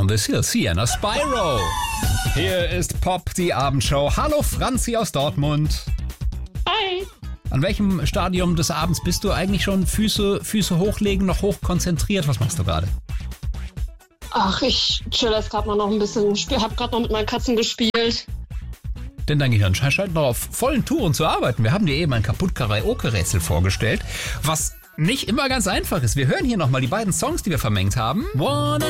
Und das hier ist Sienna Spyro. Hier ist Pop, die Abendshow. Hallo Franzi aus Dortmund. Hi. An welchem Stadium des Abends bist du eigentlich schon? Füße hochlegen, noch hochkonzentriert? Was machst du gerade? Ach, ich chill jetzt gerade noch ein bisschen. Hab gerade noch mit meinen Katzen gespielt. Denn dein Gehirn scheint noch auf vollen Touren zu arbeiten. Wir haben dir eben ein Kaputt-Karaoke-Rätsel vorgestellt, was nicht immer ganz einfach ist. Wir hören hier nochmal die beiden Songs, die wir vermengt haben. Wanna